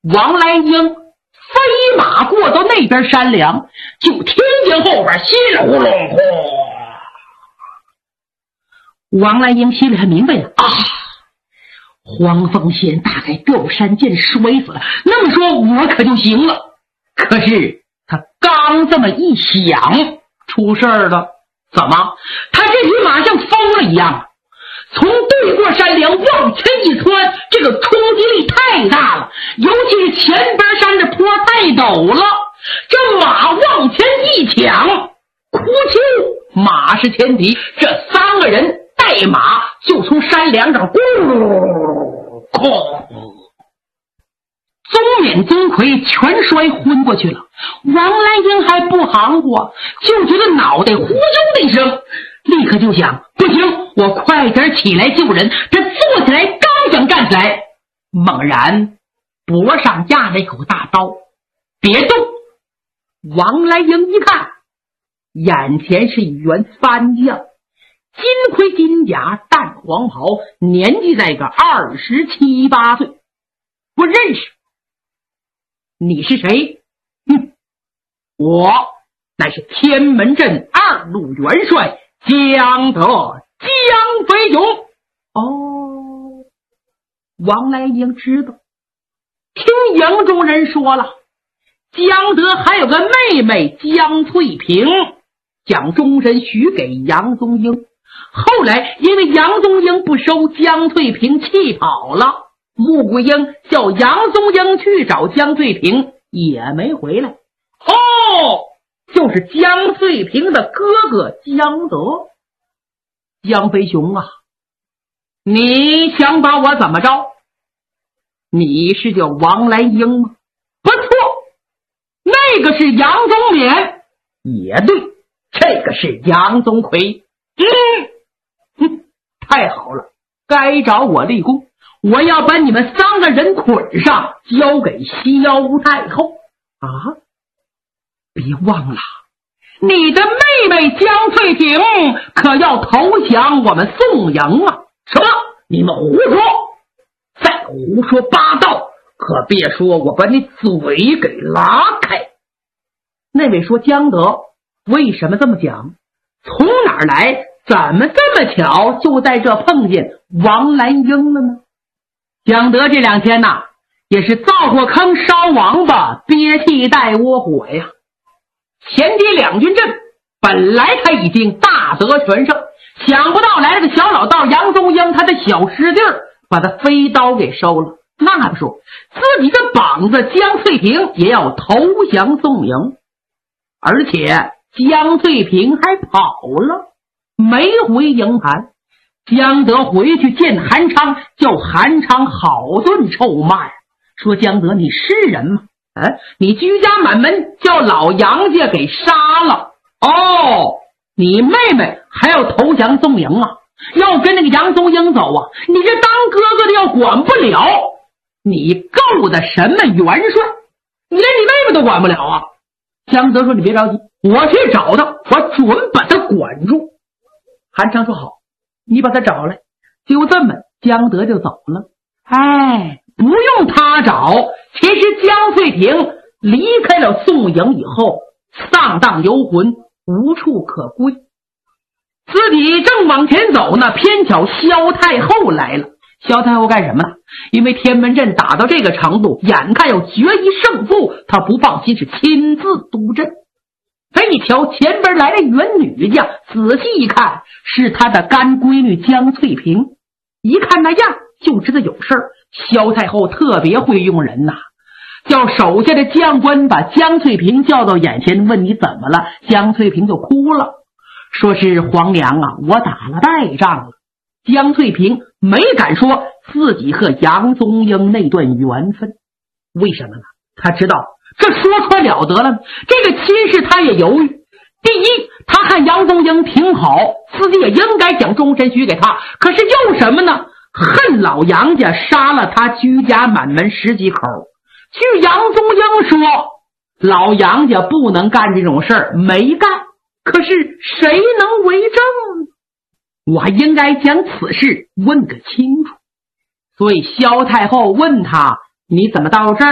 王来英飞马过到那边山梁，就听见后边稀里呼隆呼。王来英心里很明白了啊，黄凤仙大概掉山涧摔死了，那么说我可就行了。可是他刚这么一想，出事儿了。怎么？他这匹马像疯了一样，从对过山梁往前一窜，这个冲击力太大了，尤其是前边山的坡太陡了，这马往前一抢，哭丘马是前蹄，这三个人带马就从山梁上宗冕宗魁全摔昏过去了。王来英还不含糊，就觉得脑袋呼啾的一声，立刻就想不行，我快点起来救人。他坐起来刚想站起来，猛然脖上压了一口大刀，别动。王来英一看，眼前是一员番将，金盔金甲淡黄袍，年纪在个27、28岁，不认识。你是谁？我乃是天门镇2路元帅江德江飞勇。哦，王来英知道，听营中人说了，江德还有个妹妹江翠萍，将终身许给杨宗英。后来因为杨宗英不收，江翠萍气跑了，穆桂英叫杨宗英去找江翠萍，也没回来。就是江翠萍的哥哥江德。江飞雄啊，你想把我怎么着？你是叫王来英吗？不错，那个是杨宗冕，也对，这个是杨宗魁。太好了，该找我立功，我要把你们3个人捆上，交给萧太后啊！别忘了，你的妹妹江翠萍可要投降我们宋营啊！什么？你们胡说！再胡说八道，可别说我把你嘴给拉开。那位说江德为什么这么讲？从哪儿来？怎么这么巧就在这碰见王来英了呢？江德这2天呐，也是造过坑烧王八，憋气带窝火呀。前敌2军阵本来他已经大得全胜，想不到来了个小老道杨宗英，他的小师弟把他飞刀给收了。那还不说，自己的膀子江翠萍也要投降宋营，而且江翠萍还跑了，没回营盘。江德回去见韩昌，叫韩昌好顿臭骂呀，说江德你是人吗？你居家满门叫老杨家给杀了。你妹妹还要投降宋营啊，要跟那个杨宗英走啊，你这当哥哥的要管不了，你够的什么元帅，你连你妹妹都管不了啊。江德说你别着急，我去找他，我准把他管住。韩昌说好，你把他找来。就这么江德就走了。不用他找，其实江翠萍离开了宋营以后，丧荡游魂，无处可归。自己正往前走呢，偏巧萧太后来了。萧太后干什么呢？因为天门阵打到这个程度，眼看要决一胜负，他不放心，是亲自督阵。一瞧前边来了员女将，仔细一看是他的干闺女江翠萍，一看那样就知道有事儿。萧太后特别会用人呐，叫手下的将官把江翠萍叫到眼前，问你怎么了。江翠萍就哭了，说是皇娘啊，我打了败仗了。江翠萍没敢说自己和杨宗英那段缘分，为什么呢？他知道这说出来了得了，这个亲事他也犹豫。第一，他看杨宗英挺好，自己也应该将终身许给他，可是又什么呢？恨老杨家杀了他居家满门10几口。据杨宗英说，老杨家不能干这种事儿，没干，可是谁能为证呢？我还应该将此事问个清楚。所以萧太后问他，你怎么到这儿